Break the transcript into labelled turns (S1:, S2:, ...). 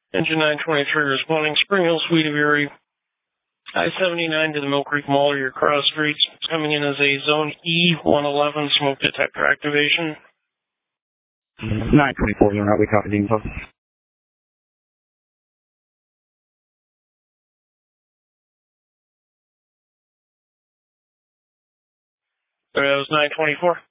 S1: Engine 923 responding, Spring Hill, Suite of Erie, I-79 to the Mill Creek Mall, your cross streets. It's coming in as a Zone E-111 smoke detector activation.
S2: 924, you're right, we copy the info.
S1: Sorry, that was 924.